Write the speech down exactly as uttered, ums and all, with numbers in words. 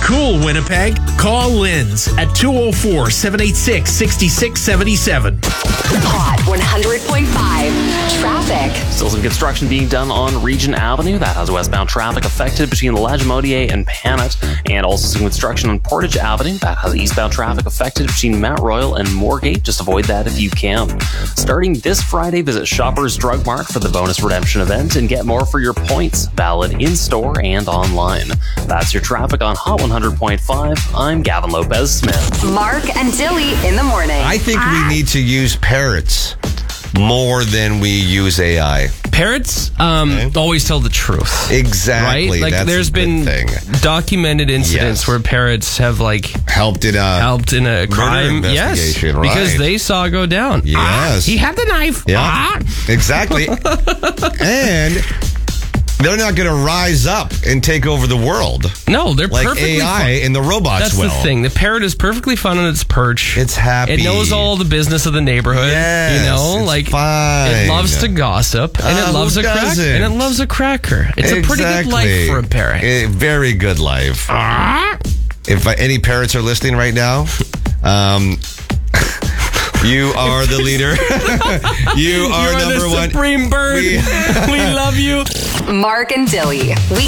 cool, Winnipeg. Call Lynn's at two oh four, seven eight six, six six seven seven. Hot one hundred point five. Traffic. Still some construction being done on Regent Avenue. That has westbound traffic affected between Lagimodiere and Panet. And also some construction on Portage Avenue. That has eastbound traffic affected between Mount Royal and Moorgate. Just avoid that if you can. Starting this Friday, visit Shoppers Drug Mart for the bonus redemption event and get more for your points. Valid in-store and online. That's your traffic on Hot one hundred point five. I'm Gavin Lopez-Smith. Mark and Dilly in the morning. I think we need to use parrots more than we use A I. Parrots um, Okay. always tell the truth. Exactly. Right? Like That's there's a good been thing. documented incidents Yes. where parrots have like Helped in a helped in a crime. Yes. investigation, Because right. they saw it go down. Yes. Ah, he had the knife. Yeah, Ah. exactly. And they're not going to rise up and take over the world No, they're like perfectly A I fine. and the robots That's will. the thing. The parrot is perfectly fun on its perch. It's happy. It knows all the business of the neighborhood. Yes, you know, it's like fine. it loves to gossip and Uh, it loves who a crack doesn't? and it loves a cracker. It's a pretty good life Exactly. for a parrot. A very good life. If uh, any parrots are listening right now, um, you are the leader. you are You're number the one. supreme bird. We- we love you. Mark and Dilly.